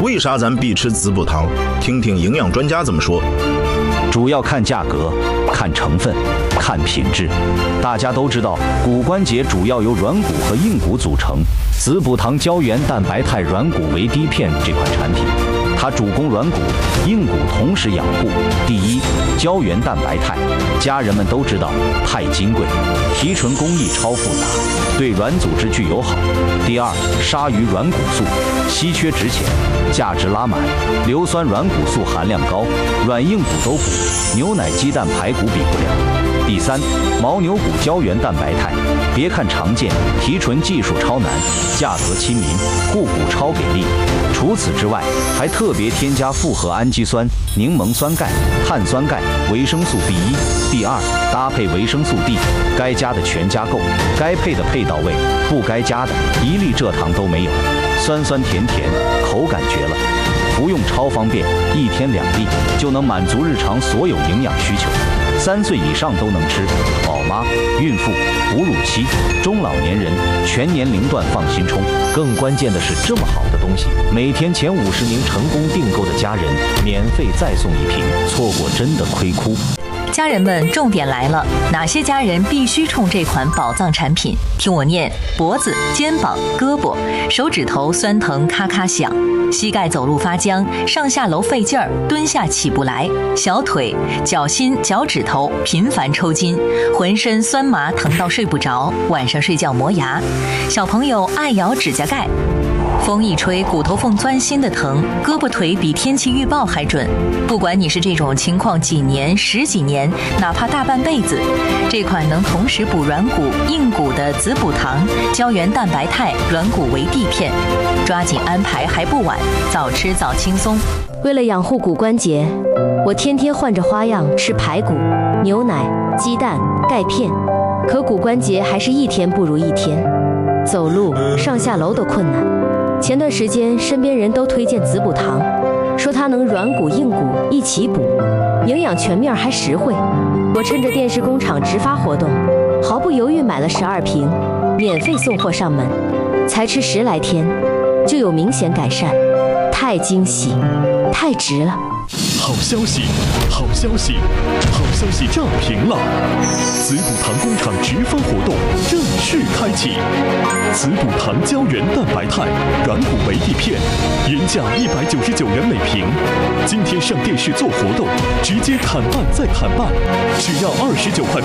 为啥咱必吃滋补糖？听听营养专家怎么说。 主要看价格、看成分、看品质。大家都知道，骨关节主要由软骨和硬骨组成。滋补糖胶原蛋白肽软骨维 D 片这款产品，它主攻软骨、硬骨同时养护。第一，胶原蛋白肽，家人们都知道太金贵，提纯工艺超复杂，对软组织具有好。第二，鲨鱼软骨素，稀缺值钱，价值拉满，硫酸软骨素含量高，软硬骨都补，牛奶、鸡蛋、排骨比不了。第三，牦牛骨胶原蛋白肽，别看常见，提纯技术超难，价格亲民，护骨超给力。除此之外，还特别添加复合氨基酸、柠檬酸钙、碳酸钙、维生素 B1、B2，搭配维生素 D， 该加的全加够，该配的配到位，不该加的一粒蔗糖都没有，酸酸甜甜，口感绝了。服用超方便，1天2粒就能满足日常所有营养需求，3岁以上都能吃，宝妈、孕妇、哺乳期、中老年人全年龄段放心冲。更关键的是，这么好的东西，每天前50名成功订购的家人免费再送1瓶，错过真的亏哭。 家人们，重点来了，哪些家人必须冲这款宝藏产品？听我念：脖子、肩膀、胳膊、手指头酸疼咔咔响，膝盖走路发僵，上下楼费劲儿，蹲下起不来，小腿、脚心、脚趾头频繁抽筋，浑身酸麻疼到睡不着，晚上睡觉磨牙，小朋友爱咬指甲盖。风一吹，骨头缝钻心的疼，胳膊腿比天气预报还准。不管你是这种情况几年、10几年，哪怕大半辈子，这款能同时补软骨、硬骨的滋补糖、胶原蛋白肽软骨维 D 片，抓紧安排还不晚，早吃早轻松。 为了养护骨关节，我天天换着花样吃排骨、牛奶、鸡蛋、钙片，可骨关节还是一天不如一天，走路、上下楼都困难。前段时间身边人都推荐滋补糖，说它能软骨硬骨一起补，营养全面还实惠。我趁着电视工厂直发活动，毫不犹豫买了12瓶，免费送货上门，才吃10来天就有明显改善，太惊喜，太值了。 好消息，好消息，好消息炸屏了！滋补糖工厂直发活动正式开启，滋补糖胶原蛋白肽软骨维 D 片，原价199元每瓶，今天上电视做活动，直接砍半再砍半，只要29.8块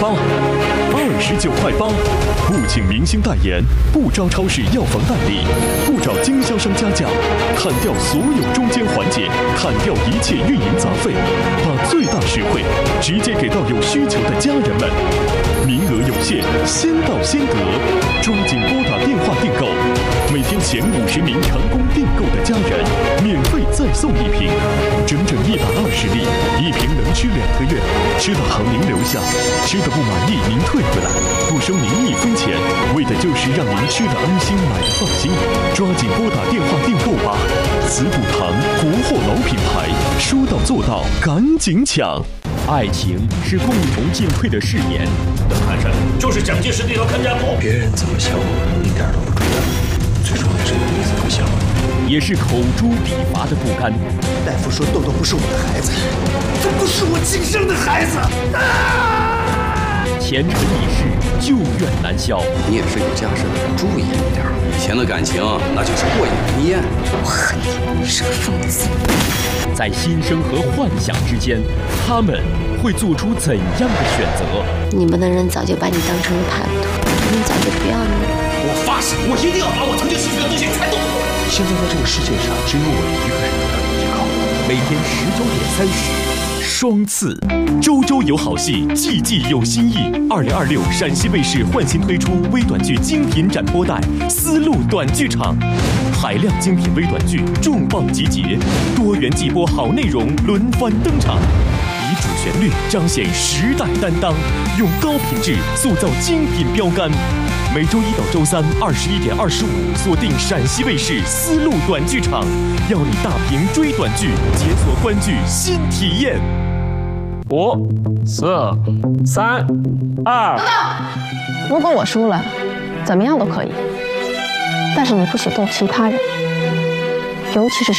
，29.8块，不请明星代言，不招超市药房代理，不找经销商加价，砍掉所有中间环节，砍掉一切运营杂费，把最大实惠直接给到有需求的家人们。名额有限，先到先得，抓紧拨打电话订购。每天前50名成功订购的家人，免费再送1瓶，整整120粒，1瓶能吃2个月。吃的好您留下，吃的不满意您退回来，不收您1分钱，为的就是让您吃的安心，买的放心。抓紧拨打电话订购吧！滋补糖，国货老品牌，说到做到，赶紧抢！ 爱情是共同进退的誓言。 看上就是蒋介石那条看家谱， 别人怎么想我一点都不重要，最重要的是你怎么想我。 也是口诛笔伐的不甘。 大夫说豆豆不是我的孩子，这不是我亲生的孩子。 前尘已逝，旧怨难消。 你也是有家室的，注意一点。以前的感情那就是过眼云烟。 我恨你，你是个疯子。 在心声和幻想之间，他们会做出怎样的选择？ 你们的人早就把你当成了叛徒，他们早就不要你了。 我发誓，我一定要把我曾经失去的东西全都夺回来。 现在在这个世界上，只有我一个人能依靠。 每天19:30，双刺。周周有好戏，季季有新意。2026陕西卫视焕新推出微短剧精品展播带《丝路短剧场》，海量精品微短剧重磅集结，多元季播好内容轮番登场，以主旋律彰显时代担当，用高品质塑造精品标杆。每周1到周321:25，锁定陕西卫视丝路短剧场，要你大屏追短剧，解锁观剧新体验。 5、4、3、2。 如果我输了，怎么样都可以，但是你不许动其他人，尤其是